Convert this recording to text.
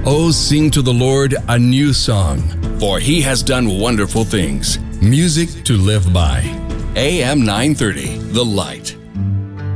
Oh, sing to the Lord a new song, for he has done wonderful things. Music to live by. AM 930, The Light.